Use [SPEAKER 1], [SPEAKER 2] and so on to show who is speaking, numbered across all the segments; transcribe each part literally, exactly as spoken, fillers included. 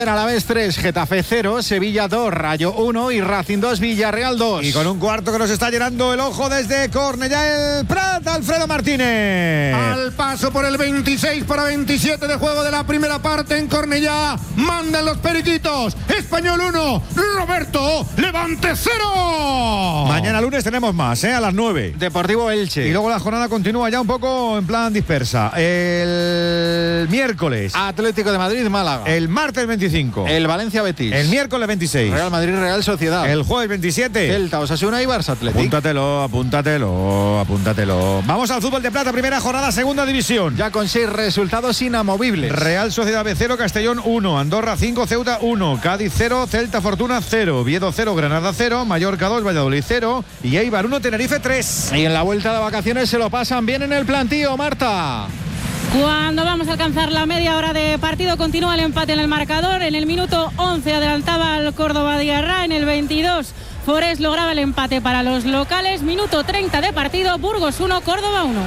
[SPEAKER 1] Alavés tres, Getafe cero, Sevilla dos, Rayo uno y Racing dos, Villarreal dos.
[SPEAKER 2] Y con un cuarto que nos está llenando el ojo desde Cornellá el Prat, Alfredo Martínez.
[SPEAKER 3] Al paso por el veintiséis para veintisiete de juego de la primera parte en Cornellá. Mandan los periquitos. Español uno, Roberto Levante cero.
[SPEAKER 2] Mañana lunes tenemos más, ¿eh? A las nueve.
[SPEAKER 1] Deportivo Elche.
[SPEAKER 2] Y luego la jornada continúa ya un poco en plan dispersa. El miércoles
[SPEAKER 1] Atlético de Madrid, Málaga.
[SPEAKER 2] El martes veinticinco.
[SPEAKER 1] El Valencia Betis.
[SPEAKER 2] El miércoles veintiséis.
[SPEAKER 1] Real Madrid, Real Sociedad.
[SPEAKER 2] El jueves veintisiete.
[SPEAKER 1] Celta, Osasuna y Barça Atlético.
[SPEAKER 2] Apúntatelo, apúntatelo, apúntatelo. Vamos al fútbol de plata, primera jornada, segunda división.
[SPEAKER 1] Ya con seis resultados inamovibles.
[SPEAKER 2] Real Sociedad B cero, Castellón uno, Andorra cinco, Ceuta uno, Cádiz cero, Celta Fortuna cero, Oviedo cero, Granada cero, Mallorca dos, Valladolid cero y Eibar uno, Tenerife tres.
[SPEAKER 1] Y en la vuelta de vacaciones se lo pasan bien en el plantío, Marta.
[SPEAKER 4] Cuando vamos a alcanzar la media hora de partido, continúa el empate en el marcador. En el minuto once adelantaba el Córdoba Diarra. En el veintidós, Forés lograba el empate para los locales. Minuto treinta de partido, Burgos uno, Córdoba uno.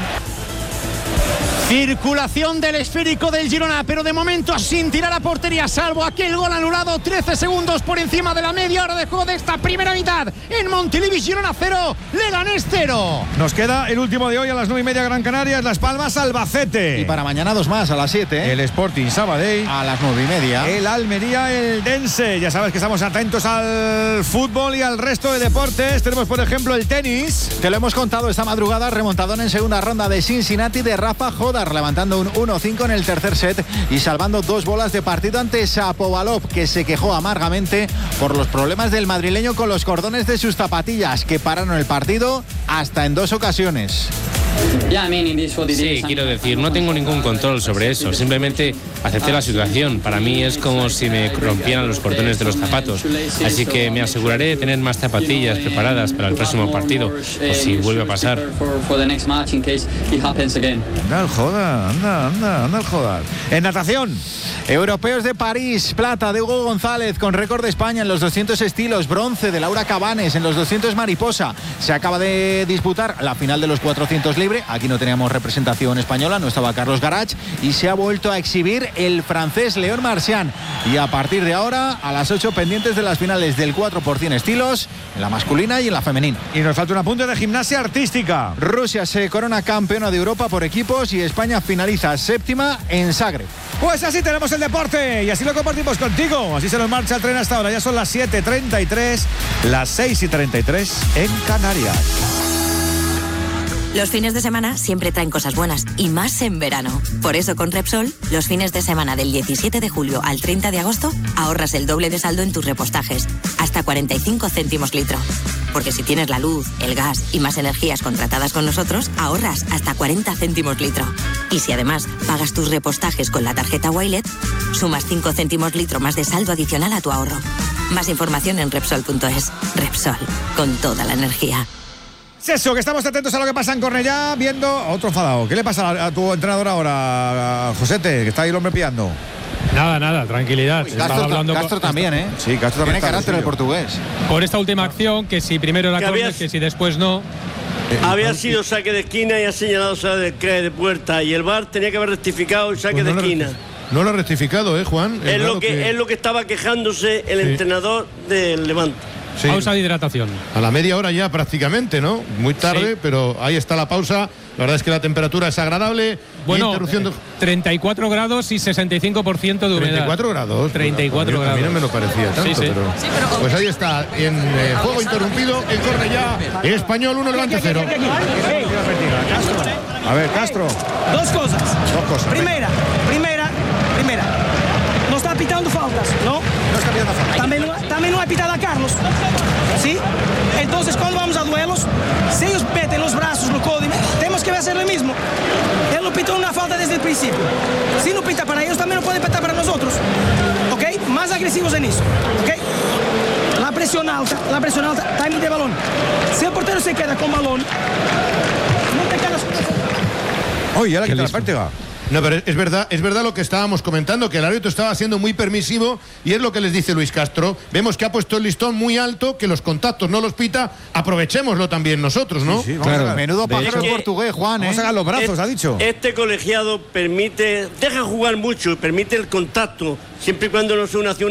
[SPEAKER 5] Circulación del esférico del Girona, pero de momento sin tirar a portería, salvo aquel gol anulado trece segundos por encima de la media hora de juego de esta primera mitad. En Montilivi, Girona cero, Leganés cero.
[SPEAKER 2] Nos queda el último de hoy a las nueve y media, Gran Canarias, Las Palmas, Albacete.
[SPEAKER 1] Y para mañana dos más a las siete.
[SPEAKER 2] El Sporting Sabadell.
[SPEAKER 1] A las nueve y media.
[SPEAKER 2] El Almería, el Dense. Ya sabes que estamos atentos al fútbol y al resto de deportes. Tenemos, por ejemplo, el tenis.
[SPEAKER 1] Te lo hemos contado esta madrugada, remontadón en segunda ronda de Cincinnati de Rafa Jodar, levantando un uno cinco en el tercer set y salvando dos bolas de partido ante Shapovalov, que se quejó amargamente por los problemas del madrileño con los cordones de sus zapatillas, que pararon el partido hasta en dos ocasiones.
[SPEAKER 6] Sí, quiero decir, no tengo ningún control sobre eso, simplemente acepté la situación. Para mí es como si me rompieran los cordones de los zapatos, así que me aseguraré de tener más zapatillas preparadas para el próximo partido, por si vuelve a pasar.
[SPEAKER 2] Anda el Jodar, anda, anda, anda el Jodar. En natación.
[SPEAKER 1] Europeos de París, plata de Hugo González con récord de España en los doscientos estilos, bronce de Laura Cabanes en los doscientos mariposa. Se acaba de disputar la final de los cuatrocientos libre, aquí no teníamos representación española, no estaba Carlos Garach, y se ha vuelto a exhibir el francés León Marchand. Y a partir de ahora, a las ocho pendientes de las finales del cuatro por cien estilos, en la masculina y en la femenina.
[SPEAKER 2] Y nos falta un apunte de gimnasia artística.
[SPEAKER 1] Rusia se corona campeona de Europa por equipos y España finaliza séptima en Zagreb.
[SPEAKER 2] Pues así tenemos el deporte y así lo compartimos contigo. Así se nos marcha el tren hasta ahora. Ya son las siete treinta y tres, las seis y treinta y tres en Canarias.
[SPEAKER 7] Los fines de semana siempre traen cosas buenas y más en verano. Por eso con Repsol, los fines de semana del diecisiete de julio al treinta de agosto ahorras el doble de saldo en tus repostajes, hasta cuarenta y cinco céntimos litro. Porque si tienes la luz, el gas y más energías contratadas con nosotros, ahorras hasta cuarenta céntimos litro. Y si además pagas tus repostajes con la tarjeta Wilet, sumas cinco céntimos litro más de saldo adicional a tu ahorro. Más información en Repsol punto es. Repsol, con toda la energía.
[SPEAKER 2] Es eso, que estamos atentos a lo que pasa en Cornellá, viendo a otro enfadado. ¿Qué le pasa a, a tu entrenador ahora, a Josete, que está ahí el hombre pillando?
[SPEAKER 8] Nada, nada, tranquilidad.
[SPEAKER 1] Uy, Castro,
[SPEAKER 8] hablando
[SPEAKER 1] Castro
[SPEAKER 8] con...
[SPEAKER 1] también, ¿eh?
[SPEAKER 2] Sí, Castro también.
[SPEAKER 1] Tiene carácter el portugués.
[SPEAKER 8] Por esta última acción, que si primero era córner,
[SPEAKER 9] había...
[SPEAKER 8] que si después no.
[SPEAKER 9] Eh, había sido saque de esquina y ha señalado saque de, de puerta. Y el V A R tenía que haber rectificado el saque pues no de esquina.
[SPEAKER 3] No lo ha rectificado, ¿eh, Juan?
[SPEAKER 9] Es, es, lo que, que... es lo que estaba quejándose el sí. entrenador del Levante.
[SPEAKER 8] Sí. Pausa de hidratación.
[SPEAKER 3] A la media hora ya prácticamente, ¿no? Muy tarde, sí. Pero ahí está la pausa. La verdad es que la temperatura es agradable.
[SPEAKER 8] Bueno,
[SPEAKER 3] interrupción de...
[SPEAKER 8] treinta y cuatro grados y sesenta y cinco por ciento de humedad.
[SPEAKER 3] treinta y cuatro grados.
[SPEAKER 8] treinta y cuatro grados.
[SPEAKER 3] A mí no me lo parecía tanto, sí, sí. Pero... Sí, pero... Pues ahí está, en eh, juego interrumpido, en Cornellá, Español uno, Levante cero.
[SPEAKER 2] A ver, Castro.
[SPEAKER 10] Dos cosas.
[SPEAKER 2] Dos cosas.
[SPEAKER 10] Primera, primera, primera. No está pitando faltas, ¿no?
[SPEAKER 2] No está pitando faltas.
[SPEAKER 10] También, también no ha pitado a Carlos. ¿Sí? Entonces, cuando vamos a duelos, si ellos meten los brazos no codo, tenemos que hacer lo mismo. Él no pitó una falta desde el principio. Si no pita para ellos, también no puede pitar para nosotros. ¿Ok? Más agresivos en eso. ¿Ok? La presión alta, la presión alta, timing de balón. Si el portero se queda con balón, no te quedas.
[SPEAKER 2] Oye, ahora que la parte va.
[SPEAKER 3] No, pero es verdad, es verdad lo que estábamos comentando, que el árbitro estaba siendo muy permisivo y es lo que les dice Luis Castro. Vemos que ha puesto el listón muy alto, que los contactos no los pita, aprovechémoslo también nosotros, ¿no?
[SPEAKER 2] Sí, sí, claro.
[SPEAKER 1] A menudo pájaro el portugués, Juan, ¿eh?
[SPEAKER 2] Vamos a sacar los brazos,
[SPEAKER 9] este,
[SPEAKER 2] ha dicho.
[SPEAKER 9] Este colegiado permite, deja jugar mucho, permite el contacto, siempre y cuando no sea una acción